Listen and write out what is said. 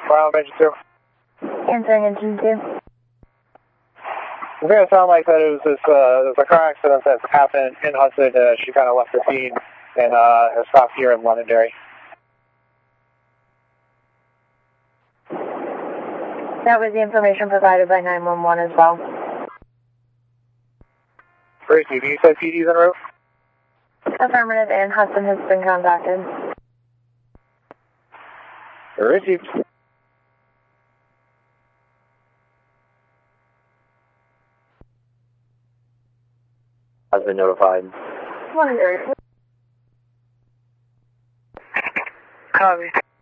Brown, engine 2. Answering engine 2. It's going to sound like that it was a car accident that happened in Hudson. She kind of left the scene and has stopped here in Londonderry. That was the information provided by 911 as well. Received. You said PD's en route? Affirmative, and Hudson has been contacted. Received. Has been notified. Wonderful. Copy.